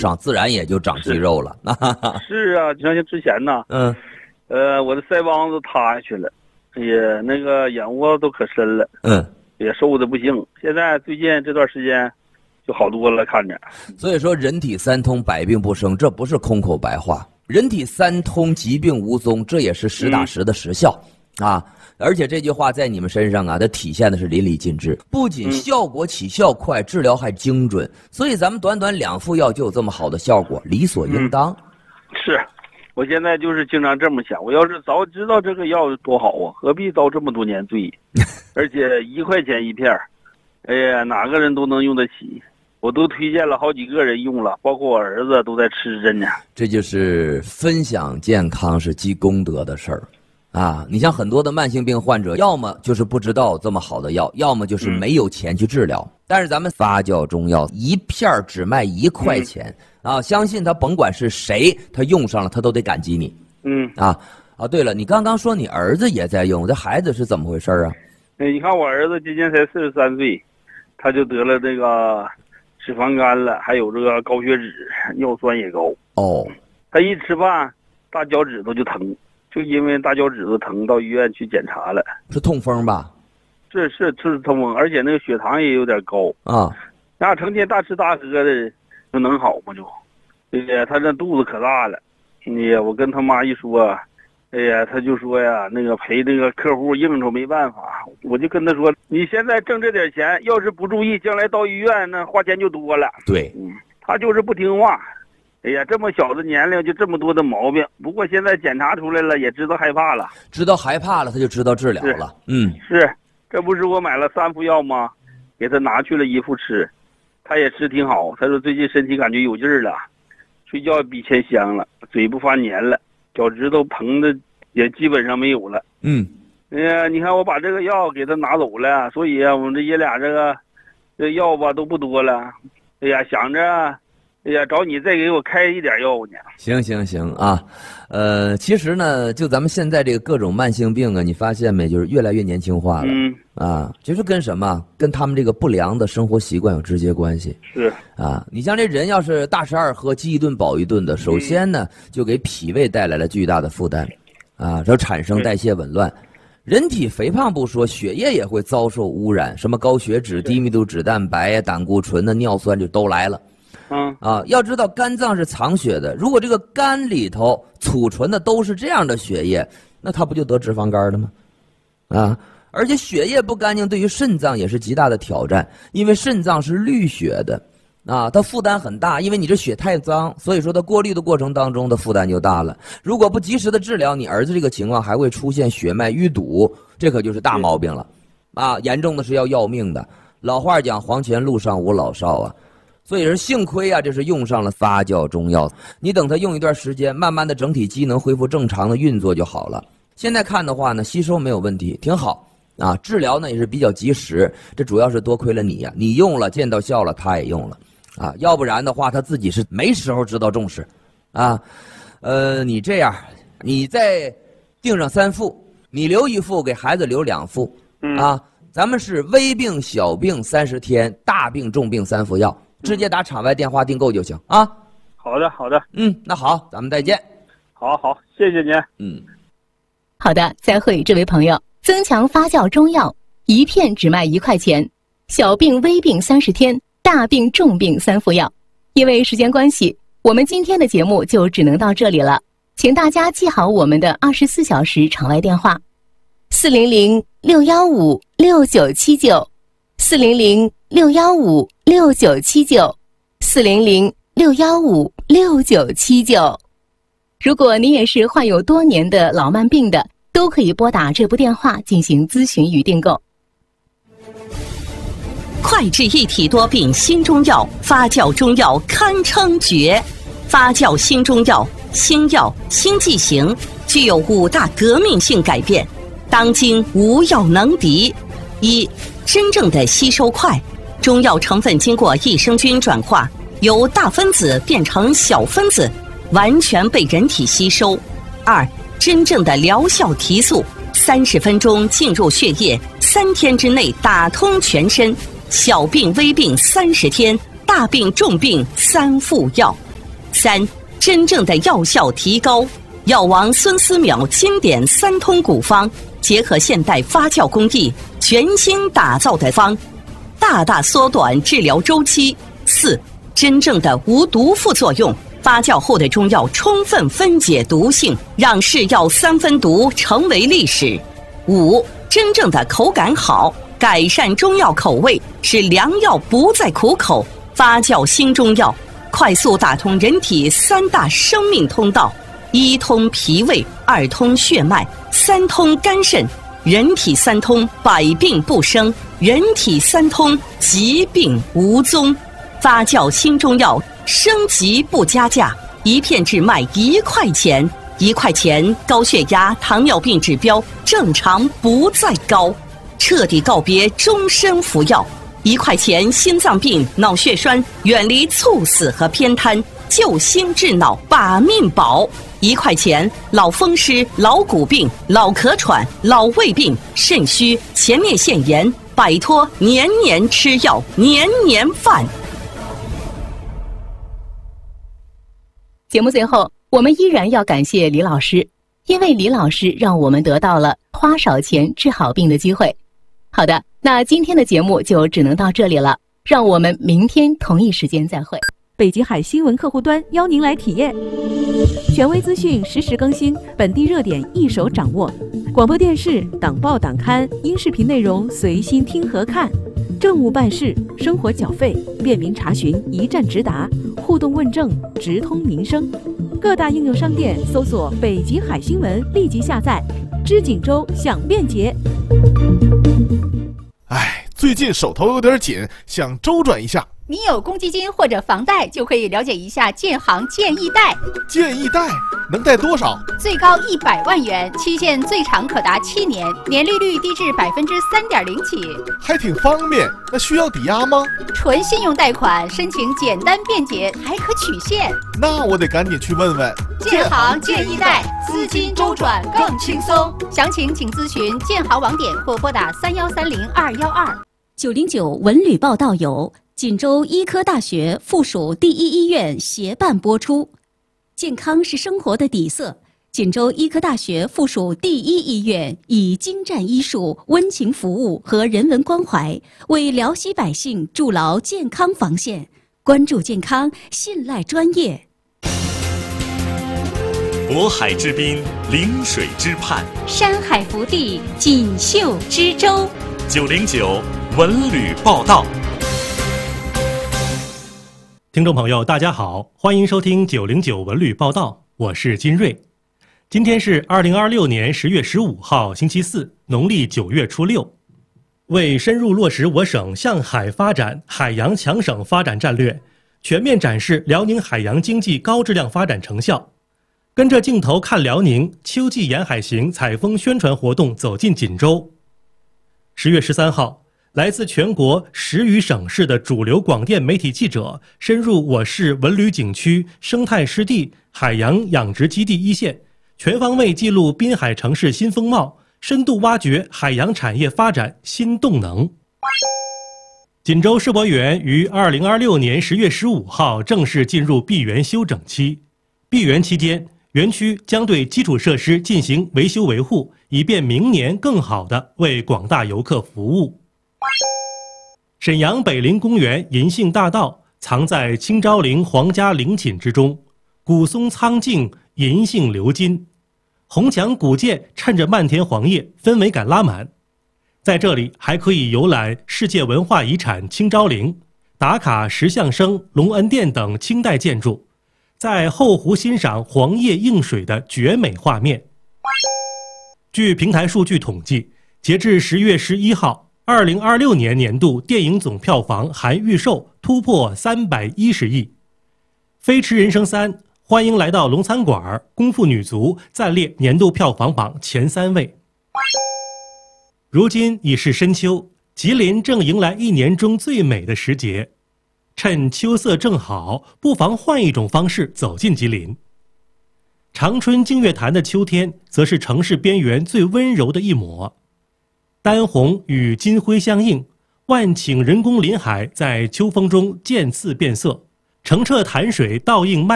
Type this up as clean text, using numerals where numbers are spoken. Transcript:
上，自然也就长肌肉了。 是啊，就像之前呢，我的腮帮子塌下去了，也那个眼窝都可深了，也瘦的不行。现在最近这段时间就好多了，看着。 所以说人体三通，百病不生，这不是空口白话。人体三通，疾病无踪，这也是实打实的实效啊。而且这句话在你们身上啊，它体现的是淋漓尽致，不仅效果起效快，治疗还精准。所以咱们短短2副药就有这么好的效果，理所应当。 是，我现在就是经常这么想，我要是早知道这个药多好啊，何必遭这么多年罪？而且1块钱一片，哎呀，哪个人都能用得起。我都推荐了好几个人用了，包括我儿子都在吃着呢。这就是分享健康是积功德的事儿。啊，你像很多的慢性病患者，要么就是不知道这么好的药，要么就是没有钱去治疗。但是咱们发酵中药一片只卖1块钱啊，相信他甭管是谁，他用上了他都得感激你。对了，你刚刚说你儿子也在用，这孩子是怎么回事啊？ 你看我儿子今年才43岁，他就得了这个脂肪肝了，还有这个高血脂，尿酸也高。他一吃饭大脚趾头就疼。就因为大脚趾头疼，到医院去检查了， 是痛风吧？ 是痛风，而且那个血糖也有点高啊。那成天大吃大喝的，就能好吗？他这肚子可大了。我跟他妈一说，他就说呀，那个陪那个客户应酬没办法。我就跟他说，你现在挣这点钱，要是不注意，将来到医院那花钱就多了。 对， 他就是不听话。这么小的年龄就这么多的毛病，不过现在检查出来了，也知道害怕了， 他就知道治疗了。 是，这不是我买了3副药吗？给他拿去了1副吃，他也吃挺好。他说最近身体感觉有劲儿了，睡觉比前香了，嘴不发黏了，脚趾头疼的也基本上没有了。你看我把这个药给他拿走了，所以我们这爷俩这药吧都不多了。想着。找你再给我开一点药呢。 行啊，其实呢，就咱们现在这个各种慢性病啊，你发现没？就是越来越年轻化了。就是跟什么？跟他们这个不良的生活习惯有直接关系。 是啊，你像这人要是大吃二喝、饥一顿饱一顿的，首先呢，就给脾胃带来了巨大的负担，就产生代谢紊乱。人体肥胖不说，血液也会遭受污染，什么高血脂、低密度脂蛋白、胆固醇的尿酸就都来了。要知道肝脏是藏血的，如果这个肝里头储存的都是这样的血液，那他不就得脂肪肝了吗？而且血液不干净对于肾脏也是极大的挑战，因为肾脏是滤血的它负担很大，因为你这血太脏，所以说它过滤的过程当中的负担就大了。如果不及时的治疗，你儿子这个情况还会出现血脉淤堵，这可就是大毛病了严重的是要命的。老话讲黄泉路上无老少啊。所以是幸亏这是用上了发酵中药，你等它用一段时间，慢慢的整体机能恢复正常的运作就好了。现在看的话呢，吸收没有问题，挺好治疗呢也是比较及时，这主要是多亏了你呀，你用了见到效了，他也用了要不然的话他自己是没时候知道重视你这样，你再订上3副，你留1副，给孩子留2副咱们是微病小病30天，大病重病3副药。直接打场外电话订购就行好的。 那好，咱们再见。 好，谢谢您。 好的，再会，这位朋友。增强发酵中药1片只卖1块钱，小病微病30天，大病重病3副药。因为时间关系，我们今天的节目就只能到这里了，请大家记好我们的24小时场外电话：400-615-6979。400-615-6979，400-615-6979。如果您也是患有多年的老慢病的，都可以拨打这部电话进行咨询与订购。 快治一体多病新中药，发酵中药堪称绝。发酵新中药，新药新剂型，具有5大革命性改变，当今无药能敌。1、真正的吸收快，中药成分经过益生菌转化，由大分子变成小分子，完全被人体吸收。2、真正的疗效提速，30分钟进入血液，3天之内打通全身，小病微病30天，大病重病3副药。 3、真正的药效提高。药王孙思邈经典3通古方，结合现代发酵工艺，全新打造的方，大大缩短治疗周期。4、真正的无毒副作用，发酵后的中药充分分解毒性，让是药3分毒成为历史。5、真正的口感好，改善中药口味，使良药不再苦口。发酵新中药，快速打通人体3大生命通道：1通脾胃，2通血脉，3通肝肾。人体3通，百病不生；人体3通，疾病无踪。发酵新中药，升级不加价，一片只卖1块钱。1块钱，高血压、糖尿病指标正常不再高，彻底告别终身服药。1块钱，心脏病、脑血栓远离猝死和偏瘫，救心治脑，把命保。1块钱，老风湿、老骨病、老咳喘、老胃病、肾虚、前列腺炎，摆脱年年吃药、年年犯。 节目最后，我们依然要感谢李老师，因为李老师让我们得到了花少钱治好病的机会。好的，那今天的节目就只能到这里了，让我们明天同一时间再会。 北极海新闻客户端邀您来体验，权威资讯实时更新，本地热点一手掌握，广播电视、党报党刊、音视频内容随心听和看，政务办事、生活缴费便民查询，一站直达，互动问政，直通民生。各大应用商店搜索北极海新闻，立即下载，知锦州享便捷。 最近手头有点紧，想周转一下。 你有公积金或者房贷，就可以了解一下建行建议贷。 建议贷能贷多少？ 最高100万元，期限最长可达7年，年利率低至3.0%起， 还挺方便。那需要抵押吗？ 纯信用贷款，申请简单便捷，还可取现。 那我得赶紧去问问。 建行建议贷，资金周转更轻松。详情请咨询建行网点或拨打3130-212。 909文旅报道有锦州医科大学附属第一医院协办播出。健康是生活的底色，锦州医科大学附属第一医院以精湛医术、温情服务和人文关怀，为辽西百姓筑牢健康防线。关注健康，信赖专业。 渤海之滨，临水之畔， 山海福地，锦绣之州。 909文旅报道。 听众朋友大家好，欢迎收听909文旅报道，我是金瑞。今天是2026年10月15号星期四，农历9月初6。为深入落实我省向海发展、海洋强省发展战略，全面展示辽宁海洋经济高质量发展成效，跟着镜头看辽宁秋季沿海行采风宣传活动走进锦州。10月13号，来自全国10余省市的主流广电媒体记者深入我市文旅景区、生态湿地、海洋养殖基地一线，全方位记录滨海城市新风貌，深度挖掘海洋产业发展新动能。锦州世博园于2026年10月15号正式进入闭园休整期。闭园期间，园区将对基础设施进行维修维护，以便明年更好地为广大游客服务。沈阳北陵公园银杏大道藏在清昭陵皇家陵寝之中，古松苍劲，银杏鎏金，红墙古建趁着漫天黄叶，氛围感拉满。在这里还可以游览世界文化遗产清昭陵，打卡石像生、隆恩殿等清代建筑，在后湖欣赏黄叶映水的绝美画面。据平台数据统计，截至10月11号，2026年年度电影总票房含预售突破310亿。飞驰人生3，欢迎来到龙餐馆，功夫女足暂列年度票房榜前3位。如今已是深秋，吉林正迎来一年中最美的时节，趁秋色正好，不妨换一种方式走进吉林。长春净月潭的秋天，则是城市边缘最温柔的一抹。丹红与金辉相映，万顷人工林海在秋风中渐次变色，澄澈潭水倒映